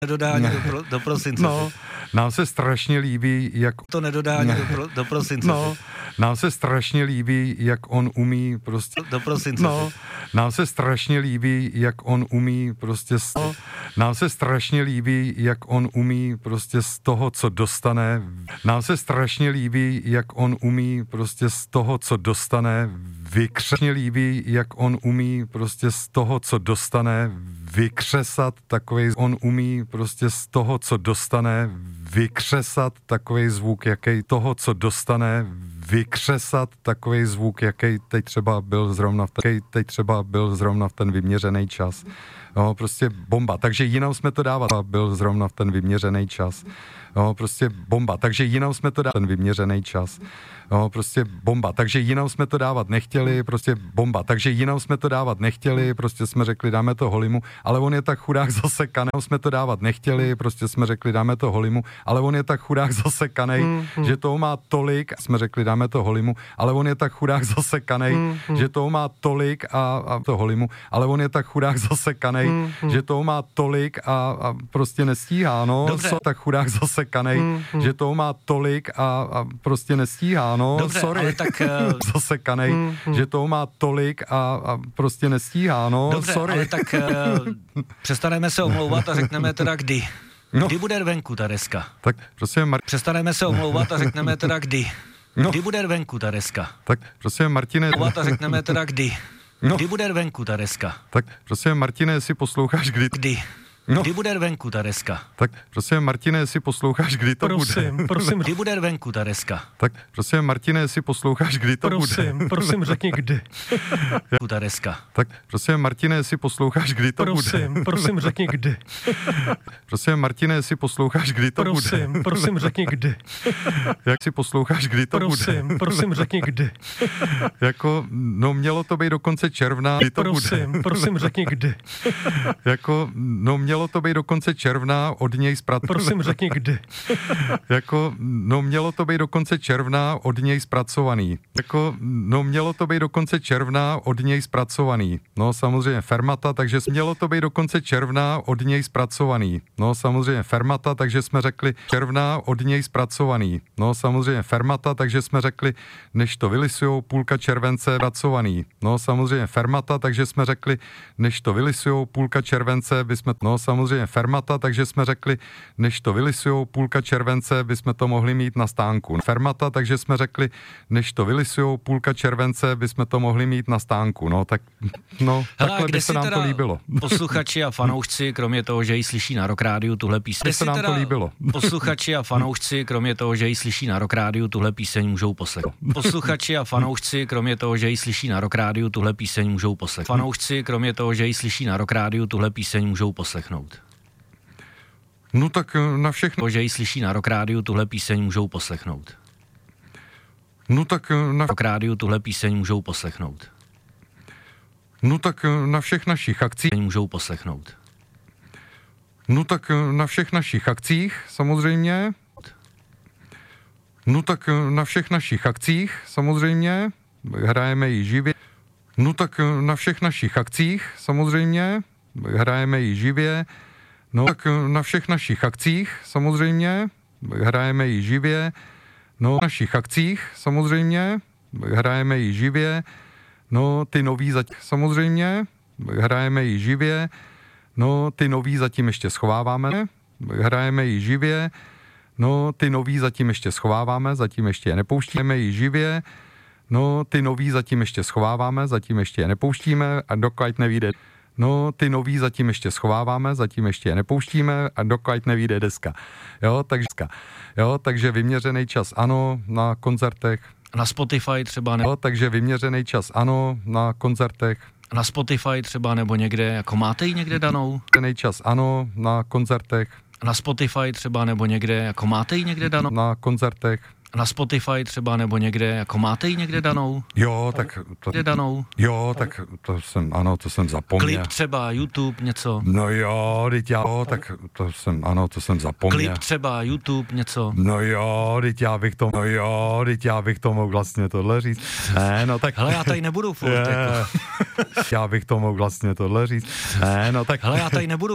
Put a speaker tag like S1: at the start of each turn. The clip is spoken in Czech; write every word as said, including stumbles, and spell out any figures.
S1: Nedodání do, pro, do prosince.
S2: No, nám se strašně líbí, jak...
S1: To nedodání do, pro, do prosince.
S2: No, nám se strašně líbí, jak on umí prostě...
S1: Do prosince.
S2: No, nám se strašně líbí, jak on umí prostě... Z... No, nám se strašně líbí, jak on umí prostě z toho, co dostane... Nám se strašně líbí, jak on umí prostě z toho, co dostane... Vykřesně líbí, jak on umí prostě z toho, co dostane... Vykřesat takovej... On umí prostě z toho, co dostane... Vykřesat takovej zvuk, jaký toho, co dostane... Vykřesat takovej zvuk, jaký teď třeba byl zrovna v ten, teď třeba byl zrovna v ten vyměřený čas. No, prostě bomba. Takže jinam jsme to dávat. Byl zrovna v ten vyměřený čas. No, prostě bomba. Takže jinam jsme to dávat ten vyměřený čas. No, prostě bomba. Takže jinam jsme to dávat nechtěli, prostě bomba. Takže jinam jsme to dávat nechtěli, prostě jsme řekli, dáme to Holimu, ale on je tak chudák zasekaný. Jsme to dávat nechtěli, prostě jsme řekli, dáme to Holimu, ale on je tak chudák zasekaný, mm, že toho má tolik, jsme řekli, dáme to Holimu, ale on je tak chudák zasekaný, mm, že toho má tolik a, a to Holimu, ale on je tak chudák zasekaný, mm, že toho má tolik a, a prostě nestíhá, no. So, tak chudák zasekaný, mm, že toho má tolik a, a prostě nestíhá, no.
S1: Dobře,
S2: sorry.
S1: Ale tak... Uh...
S2: zasekaný, mm, že toho má tolik a, a prostě nestíhá, no.
S1: Dobře,
S2: sorry.
S1: Ale tak uh, přestaneme se omlouvat a řekneme teda kdy. No. Kdy bude venku ta deska?
S2: Tak prosím, Mar-
S1: Přestaneme se omlouvat a řekneme teda kdy. No. Kdy bude venku ta deska?
S2: Tak prosím, Martine...
S1: A řekneme teda kdy. No. Kdy bude venku ta deska?
S2: Tak prosím, Martine, jestli posloucháš, kdy...
S1: Kdy? No. Kdy bude venku ta deska?
S2: Tak prosím, Martine, jestli posloucháš, kdy to
S3: prosím,
S2: bude.
S3: Prosím,
S1: Kdy bude venku ta deska?
S2: Tak prosím, Martine, jestli posloucháš, kdy to
S3: prosím,
S2: bude.
S3: Prosím, řekni kdy.
S1: Ta deska.
S2: Tak prosím, Martine, jestli posloucháš, kdy to
S3: prosím,
S2: bude.
S3: Prosím, řekni kdy.
S2: Prosím, Martine, jestli posloucháš, kdy to
S3: prosím,
S2: bude.
S3: Prosím, řekni kdy.
S2: Jak si posloucháš, kdy to
S3: prosím,
S2: bude.
S3: Prosím, řekni kdy.
S2: Jako, no mělo to být do konce června, kdy to
S3: prosím,
S2: bude.
S3: Prosím, řekni kdy.
S2: Jako, no mělo to být do konce června, od něj zpracovaný.
S3: Prosím, řekni kdy.
S2: Jako, no mělo to být do konce června, od něj zpracovaný. Jako, no mělo to být do konce června, od něj zpracovaný. No samozřejmě Fermata, takže mělo to být do konce června, od něj zpracovaný. No samozřejmě Fermata, takže jsme řekli června, od něj zpracovaný. No samozřejmě Fermata, takže jsme řekli, než to vylisujou, půlka července zpracovaný. No samozřejmě Fermata, takže jsme řekli, než to vylisujou, půlka července bychom, no samozřejmě Fermata, takže jsme řekli, než to vylisujou, půlka července bychom to mohli mít na stánku. Fermata, takže jsme řekli, než to vylisujou, půlka července bychom to mohli mít na stánku. No tak, no,
S1: hele,
S2: takhle by se nám to líbilo.
S1: Posluchači a fanoušci, kromě toho, že ji slyší na Rock Rádiu tuhle píseň.
S2: Kde se nám to líbilo.
S1: Posluchači a fanoušci, kromě toho, že ji slyší na Rock Rádiu tuhle píseň můžou poslechnout. Posluchači a fanoušci, kromě toho, že ji slyší na Rock Rádiu tuhle píseň můžou poslechnout. Fanoušci, kromě toho, že ji slyší na Rock Rádiu tuhle píseň můžou poslechnout.
S2: No tak na všechno.
S1: Že ji slyší na Rock Rádiu tuhle píseň můžou poslechnout.
S2: No tak na
S1: Rock Rádiu tuhle píseň můžou poslechnout.
S2: No tak na všech našich akcích
S1: můžou poslechnout.
S2: No tak na všech našich akcích samozřejmě. No tak na všech našich akcích samozřejmě hrajeme ji živě. No tak na všech našich akcích samozřejmě hrajeme ji živě. No tak na všech našich akcích samozřejmě hrajeme ji živě. No na našich akcích samozřejmě hrajeme ji živě. No ty nový zatím samozřejmě hrajeme ji živě. No ty nový zatím ještě schováváme. Hrajeme ji živě. No ty nový zatím ještě schováváme, zatím ještě je nepouštíme ji živě. No ty nový zatím ještě schováváme, zatím ještě je nepouštíme a dokud nevyjde. No, ty nový zatím ještě schováváme, zatím ještě je nepouštíme a dokud nevyjde deska. Jo, takže, jo, takže vyměřený čas ano, na koncertech.
S1: Na Spotify třeba ne.
S2: Jo, takže vyměřený čas ano, na koncertech.
S1: Na Spotify třeba nebo někde, jako máte ji někde danou?
S2: Vyměřený čas ano, na koncertech.
S1: Na Spotify třeba nebo někde, jako máte ji někde danou?
S2: Na koncertech.
S1: Na Spotify třeba nebo někde, jako máte ji někde danou?
S2: Jo, tak... To,
S1: někde danou?
S2: Jo, tak to jsem, ano, to jsem zapomněl.
S1: Klip třeba, YouTube, něco?
S2: No jo, teď já, jo, tak to jsem, ano, to jsem zapomněl.
S1: Klip třeba, YouTube, něco?
S2: No jo, teď já bych to, no jo, teď já bych to mohl vlastně tohle říct. Ne, no tak...
S1: Hele, já tady nebudu furt,
S2: je,
S1: jako.
S2: Já bych to mohl vlastně tohle říct. Ne, no tak...
S1: Hele, já tady nebudu